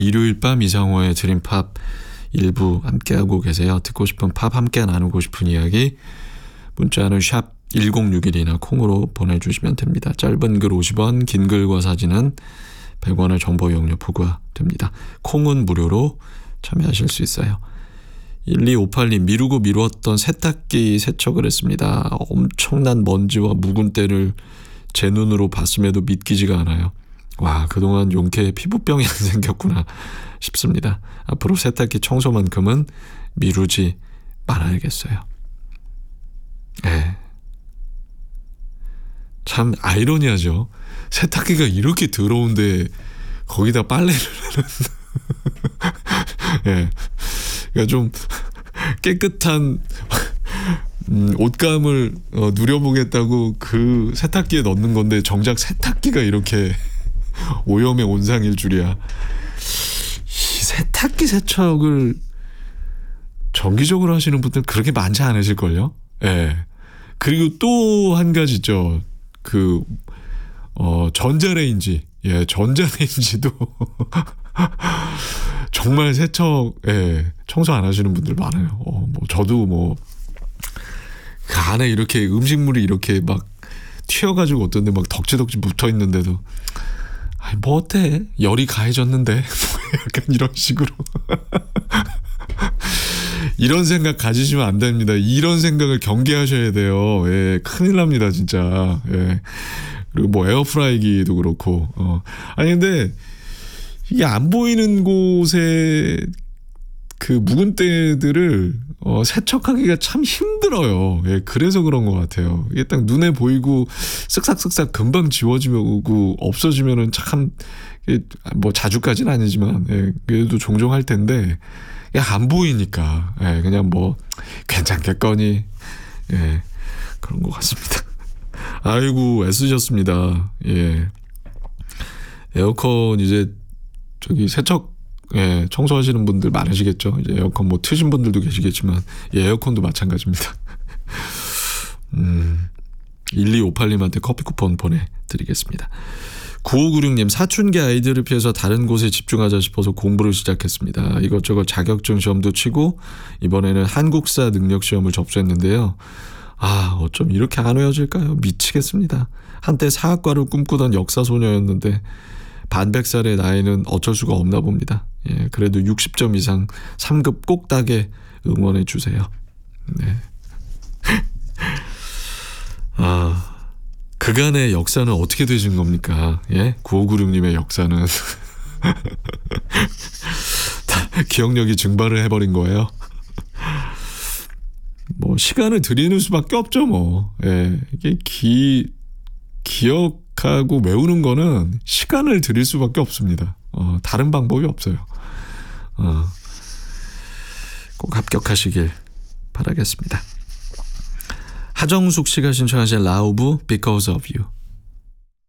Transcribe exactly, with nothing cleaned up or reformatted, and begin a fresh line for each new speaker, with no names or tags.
일요일 밤 이상호의 드림팝 일부 함께하고 계세요. 듣고 싶은 팝 함께 나누고 싶은 이야기 문자는 샵 일공육일이나 콩으로 보내주시면 됩니다. 짧은 글 오십 원, 긴 글과 사진은 백 원의 정보 이용료 부과됩니다. 콩은 무료로 참여하실 수 있어요. 일이오팔님 미루고 미루었던 세탁기 세척을 했습니다. 엄청난 먼지와 묵은 때를 제 눈으로 봤음에도 믿기지가 않아요. 와, 그동안 용케 피부병이 안 생겼구나 싶습니다. 앞으로 세탁기 청소만큼은 미루지 말아야겠어요. 네. 참 아이러니하죠. 세탁기가 이렇게 더러운데 거기다 빨래를 하는 예. 그러니까 좀 깨끗한 음, 옷감을 어, 누려보겠다고 그 세탁기에 넣는 건데 정작 세탁기가 이렇게 오염의 온상일 줄이야. 이 세탁기 세척을 정기적으로 하시는 분들 그렇게 많지 않으실걸요? 예. 그리고 또 한 가지 있죠. 그, 어, 전자레인지. 예, 전자레인지도 정말 세척, 예, 청소 안 하시는 분들 많아요. 어, 뭐, 저도 뭐, 그 안에 이렇게 음식물이 이렇게 막 튀어가지고 어떤데 막 덕지덕지 붙어 있는데도, 아이, 뭐 어때? 열이 가해졌는데? 약간 이런 식으로. 이런 생각 가지시면 안 됩니다. 이런 생각을 경계하셔야 돼요. 예, 큰일 납니다, 진짜. 예. 그리고 뭐 에어프라이기도 그렇고. 어. 아니, 근데 이게 안 보이는 곳에 그 묵은 때들을 어, 세척하기가 참 힘들어요. 예, 그래서 그런 것 같아요. 이게 딱 눈에 보이고 쓱싹쓱싹 금방 지워지고 없어지면은 참, 뭐 자주까지는 아니지만, 예, 그래도 종종 할 텐데, 안 보이니까, 예, 그냥 뭐, 괜찮겠거니, 예, 그런 것 같습니다. 아이고, 애쓰셨습니다. 예. 에어컨 이제, 저기, 세척, 예, 청소하시는 분들 많으시겠죠. 이제 에어컨 뭐 트신 분들도 계시겠지만, 예, 에어컨도 마찬가지입니다. 음, 일이오팔님한테 커피 쿠폰 보내드리겠습니다. 구오구육님 사춘기 아이들을 피해서 다른 곳에 집중하자 싶어서 공부를 시작했습니다. 이것저것 자격증 시험도 치고 이번에는 한국사 능력 시험을 접수했는데요. 아, 어쩜 이렇게 안 외워질까요? 미치겠습니다. 한때 사학과를 꿈꾸던 역사 소녀였는데 반백살의 나이는 어쩔 수가 없나 봅니다. 예, 그래도 육십 점 이상 삼 급 꼭 따게 응원해 주세요. 네. 아, 그간의 역사는 어떻게 되신 겁니까? 예? 구오구육님의 역사는 다 기억력이 증발을 해버린 거예요. 뭐 시간을 들이는 수밖에 없죠, 뭐. 예, 이게 기 기억하고 외우는 거는 시간을 들일 수밖에 없습니다. 어, 다른 방법이 없어요. 어, 꼭 합격하시길 바라겠습니다. 하정숙 씨가 신청하신 라우브 Because of You.